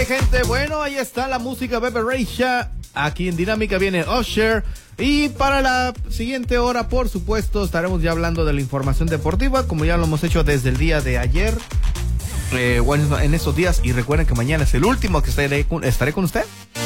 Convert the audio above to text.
gente, bueno, ahí está la música Bebe Rexha. Aquí en Dinámica viene Usher. Y para la siguiente hora, por supuesto, estaremos ya hablando de la información deportiva, como ya lo hemos hecho desde el día de ayer. Bueno, en estos días. Y recuerden que mañana es el último que estaré con usted.